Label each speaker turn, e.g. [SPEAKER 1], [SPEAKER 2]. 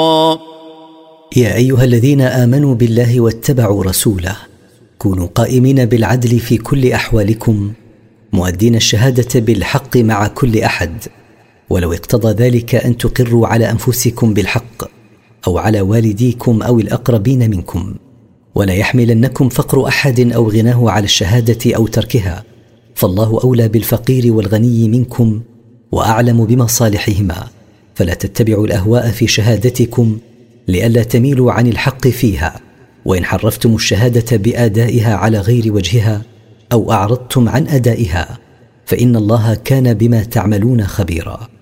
[SPEAKER 1] يا أيها الذين آمنوا بالله واتبعوا رسوله كونوا قائمين بالعدل في كل أحوالكم مؤدين الشهادة بالحق مع كل أحد، ولو اقتضى ذلك أن تقروا على أنفسكم بالحق أو على والديكم أو الأقربين منكم، ولا يحملنكم فقر أحد أو غناه على الشهادة أو تركها، فالله أولى بالفقير والغني منكم وأعلم بمصالحهما، فلا تتبعوا الأهواء في شهادتكم لئلا تميلوا عن الحق فيها، وإن حرفتم الشهادة بأدائها على غير وجهها أو أعرضتم عن أدائها فإن الله كان بما تعملون خبيرا.